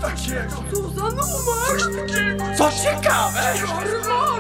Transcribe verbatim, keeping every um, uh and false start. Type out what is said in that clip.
takiego? Co za numer? Coś takiego. Co ciekawe? Karma!